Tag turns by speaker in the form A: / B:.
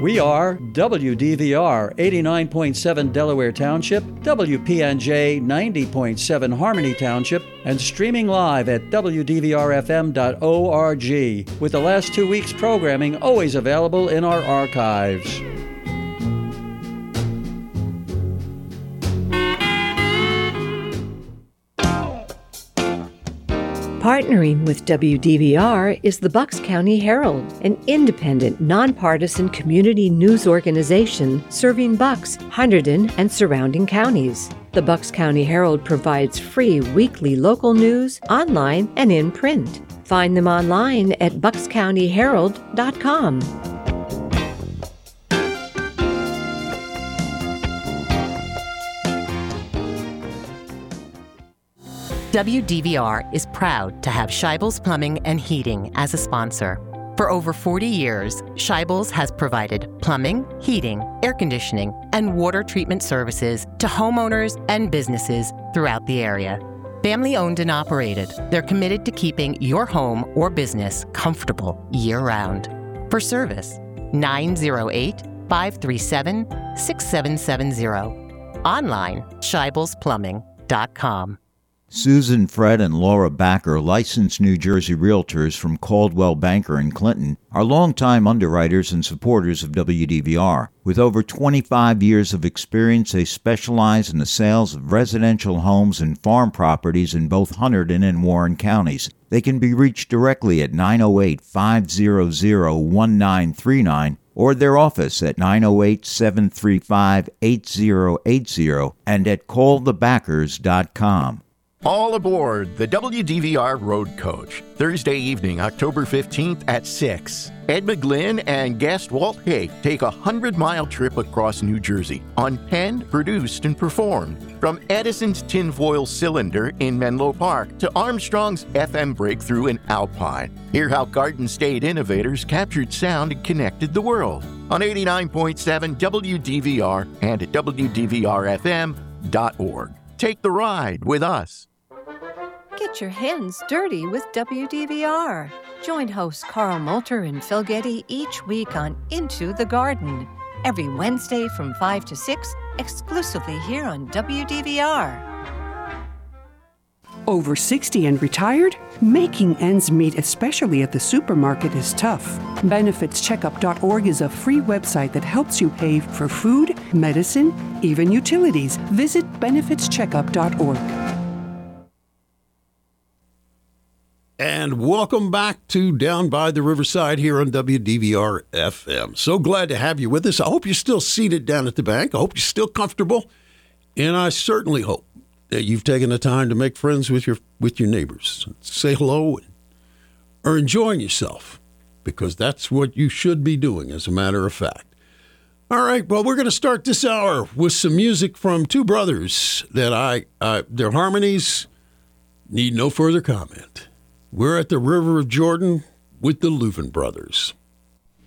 A: We are WDVR 89.7 Delaware Township, WPNJ 90.7 Harmony Township, and streaming live at WDVRFM.org, with the last 2 weeks' programming always available in our archives.
B: Partnering with WDVR is the Bucks County Herald, an independent, nonpartisan community news organization serving Bucks, Hunterdon, and surrounding counties. The Bucks County Herald provides free weekly local news online and in print. Find them online at buckscountyherald.com.
C: WDVR is proud to have Scheibels Plumbing and Heating as a sponsor. For over 40 years, Scheibels has provided plumbing, heating, air conditioning, and water treatment services to homeowners and businesses throughout the area. Family-owned and operated, they're committed to keeping your home or business comfortable year-round. For service, 908-537-6770. Online, scheibelsplumbing.com.
D: Susan, Fred, and Laura Backer, licensed New Jersey realtors from Caldwell Banker in Clinton, are longtime underwriters and supporters of WDVR. With over 25 years of experience, they specialize in the sales of residential homes and farm properties in both Hunterdon and Warren counties. They can be reached directly at 908-500-1939 or their office at 908-735-8080 and at callthebackers.com.
E: All aboard the WDVR Road Coach, Thursday evening, October 15th at 6. Ed McGlynn and guest Walt Haig take a 100-mile trip across New Jersey, unpenned, produced, and performed. From Edison's tinfoil cylinder in Menlo Park to Armstrong's FM breakthrough in Alpine. Hear how Garden State innovators captured sound and connected the world. On 89.7 WDVR and at WDVRFM.org. Take the ride with us.
B: Get your hands dirty with WDVR. Join hosts Carl Moulter and Phil Getty each week on Into the Garden. Every Wednesday from 5 to 6, exclusively here on WDVR.
F: Over 60 and retired? Making ends meet, especially at the supermarket, is tough. BenefitsCheckup.org is a free website that helps you pay for food, medicine, even utilities. Visit BenefitsCheckup.org.
G: And welcome back to Down by the Riverside here on WDVR FM. So glad to have you with us. I hope you're still seated down at the bank. I hope you're still comfortable. And I certainly hope that you've taken the time to make friends with your neighbors. Say hello or enjoying yourself, because that's what you should be doing, as a matter of fact. All right, well, we're going to start this hour with some music from two brothers that their harmonies need no further comment. We're at the River of Jordan with the Louvin Brothers.